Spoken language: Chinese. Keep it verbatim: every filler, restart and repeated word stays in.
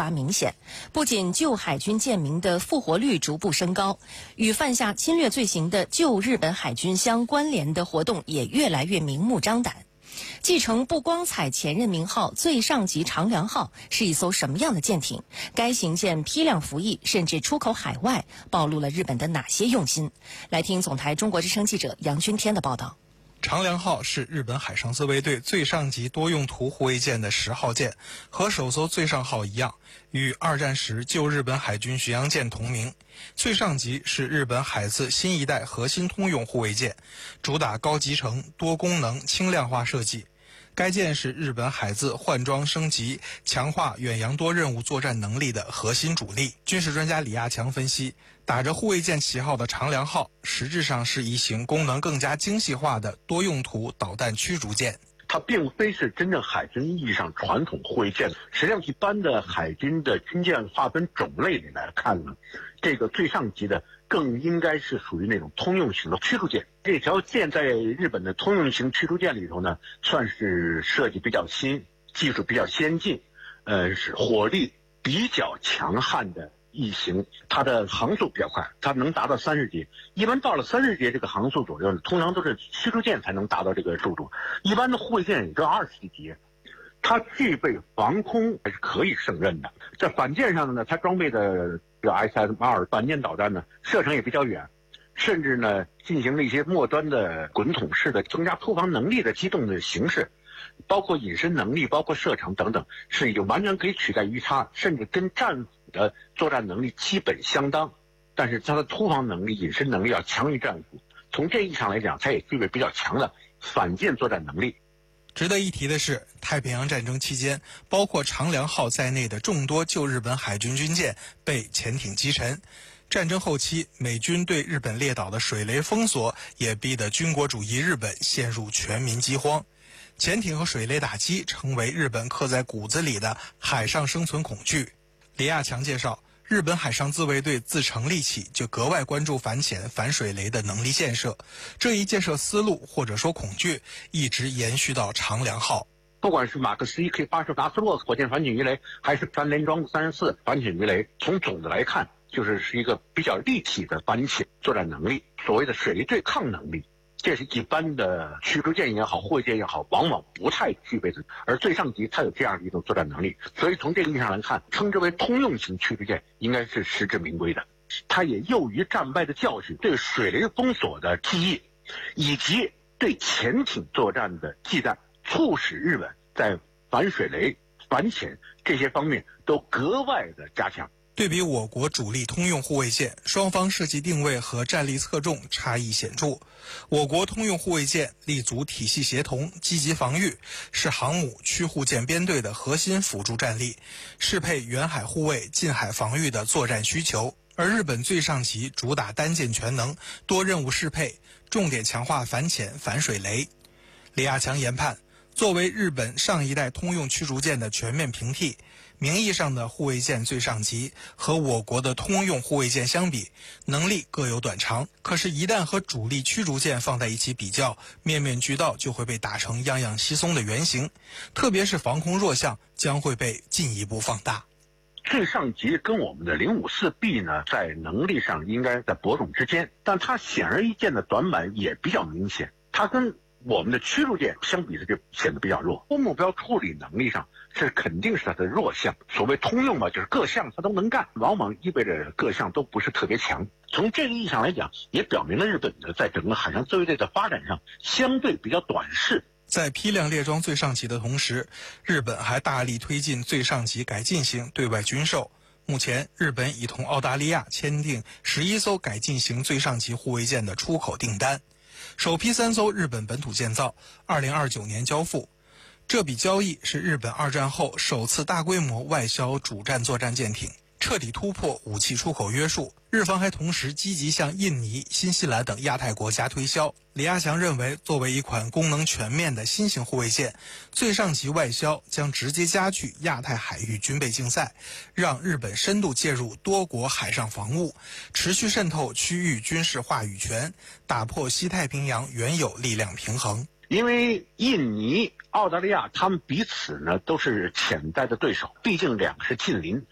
发明显。不仅旧海军舰民的复活率逐步升高，与犯下侵略罪行的旧日本海军相关联的活动也越来越明目张胆。继承不光彩前任名号最上级长良号是一艘什么样的舰艇？该型舰批量服役，甚至出口海外，暴露了日本的哪些用心？来听总台中国之声记者杨君天的报道。 长良号是日本海上自卫队最上级多用途护卫舰的十号舰，和首艘最上号一样，与二战时旧日本海军巡洋舰同名。最上级是日本海自新一代核心通用护卫舰，主打高集成、多功能、轻量化设计。该舰是日本海自换装升级、强化远洋多任务作战能力的核心主力。军事专家李亚强分析，打着护卫舰旗号的长良号实质上是一型功能更加精细化的多用途导弹驱逐舰。 它并非是真正海军意义上传统护卫舰，实际上一般的海军的军舰划分种类里来看呢，这个最上级的更应该是属于那种通用型的驱逐舰。这条舰在日本的通用型驱逐舰里头呢，算是设计比较新、技术比较先进，呃，是火力比较强悍的一型。它的航速比较快，它能达到三十节。一般到了三十节这个航速左右呢，通常都是驱逐舰才能达到这个速度，一般的护卫舰也就二十几节。它具备防空还是可以胜任的。在反舰上呢，它装备的这 S M 二 反舰导弹呢，射程也比较远，甚至呢进行了一些末端的滚筒式的增加突防能力的机动的形式，包括隐身能力、包括射程等等，是已经完全可以取代于它，甚至跟战斧的作战能力基本相当。但是它的突防能力、隐身能力要强于战斧，从这意义上来讲，它也具备比较强的反舰作战能力。 值得一提的是，太平洋战争期间，包括长良号在内的众多旧日本海军军舰被潜艇击沉。战争后期，美军对日本列岛的水雷封锁也逼得军国主义日本陷入全民饥荒。潜艇和水雷打击成为日本刻在骨子里的海上生存恐惧。李亚强介绍，日本海上自卫队自成立起就格外关注反潜、反水雷的能力建设，这一建设思路或者说恐惧一直延续到长良号。 不管是马克思 E K 八十 达斯洛火箭反潜鱼雷，还是三联装三十四反潜鱼雷，从总的来看，就是是一个比较立体的反潜作战能力，所谓的水雷对抗能力。这是一般的驱逐舰也好，护卫舰也好，往往不太具备的。而最上级它有这样的一种作战能力，所以从这个意义上来看，称之为通用型驱逐舰应该是实至名归的。它也囿于战败的教训，对水雷封锁的记忆，以及对潜艇作战的忌惮，促使日本在反水雷、反潜这些方面都格外的加强。 对比我国主力通用护卫舰，双方设计定位和战力侧重差异显著。我国通用护卫舰立足体系协同、积极防御，是航母驱护舰编队的核心辅助战力，适配远海护卫、近海防御的作战需求。而日本最上级主打单舰全能、多任务适配，重点强化反潜、反水雷。李亚强研判，作为日本上一代通用驱逐舰的全面平替，名义上的护卫舰最上级和我国的通用护卫舰相比，能力各有短长。可是，一旦和主力驱逐舰放在一起比较，面面俱到就会被打成样样稀松的原型，特别是防空弱项将会被进一步放大。 最上级跟我们的零五四 B 呢，在能力上应该在伯仲之间，但它显而易见的短板也比较明显，它跟我们的驱逐舰相比的就显得比较弱，多目标处理能力上是肯定是它的弱项。所谓通用嘛，就是各项它都能干，往往意味着各项都不是特别强。从这个意义上来讲，也表明了日本的在整个海上自卫队的发展上相对比较短视。 在批量列装最上级的同时，日本还大力推进最上级改进型对外军售。目前，日本已同澳大利亚签订十一艘改进型最上级护卫舰的出口订单。首批三艘日本本土建造，二零二九年交付。这笔交易是日本二战后首次大规模外销主战作战舰艇，彻底突破武器出口约束。日方还同时积极向印尼、新西兰等亚太国家推销。李亚强认为，作为一款功能全面的新型护卫舰，最上级外销将直接加剧亚太海域军备竞赛，让日本深度介入多国海上防务，持续渗透区域军事话语权，打破西太平洋原有力量平衡。 因为印尼、澳大利亚他们彼此呢都是潜在的对手，毕竟两个是近邻，